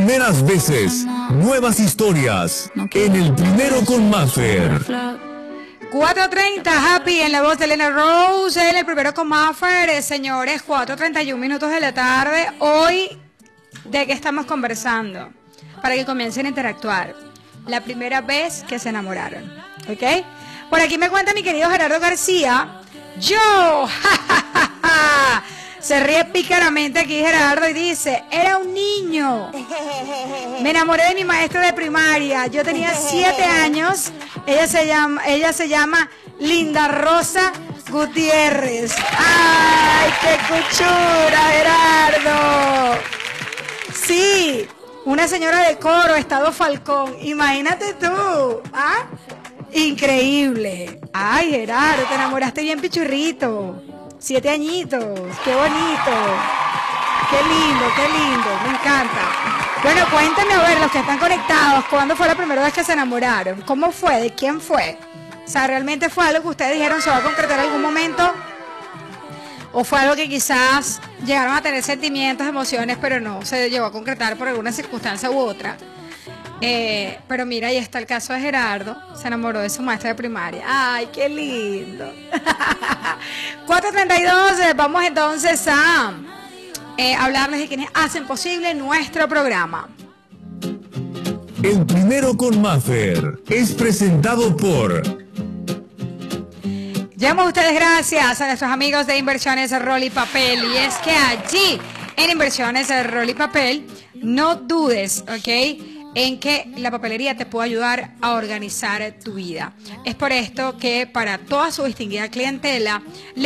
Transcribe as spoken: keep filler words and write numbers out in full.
Primeras veces, nuevas historias, en el primero con Maffer. cuatro treinta, Happy en la voz de Elena Rose, en el primero con Maffer, eh, señores, cuatro treinta y uno minutos de la tarde. Hoy, ¿de qué estamos conversando? Para que comiencen a interactuar. La primera vez que se enamoraron, ¿ok? Por aquí me cuenta mi querido Gerardo García. Yo, ja, ja, ja, ja. Se ríe pícaramente aquí Gerardo y dice, era un niño. Me enamoré de mi maestra de primaria. Yo tenía siete años. Ella se llama, ella se llama Linda Rosa Gutiérrez. ¡Ay, qué cuchura, Gerardo! Sí, una señora de coro, Estado Falcón. Imagínate tú. ¿Ah? Increíble. Ay, Gerardo, te enamoraste bien pichurrito. Siete añitos. Qué bonito. Qué lindo, qué lindo. Me encanta. Bueno, cuéntame a ver, los que están conectados, ¿cuándo fue la primera vez que se enamoraron? ¿Cómo fue? ¿De quién fue? O sea, ¿realmente fue algo que ustedes dijeron se va a concretar en algún momento? ¿O fue algo que quizás llegaron a tener sentimientos, emociones, pero no se llegó a concretar por alguna circunstancia u otra? Eh, pero mira, ahí está el caso de Gerardo. Se enamoró de su maestra de primaria. ¡Ay, qué lindo! cuatro treinta y dos, vamos entonces a eh, hablarles de quienes hacen posible nuestro programa. El primero con Maffer es presentado por... Llegamos a ustedes gracias a nuestros amigos de Inversiones Rol y Papel. Y es que allí, en Inversiones Rol y Papel, no dudes, ¿ok?, en que la papelería te puede ayudar a organizar tu vida. Es por esto que para toda su distinguida clientela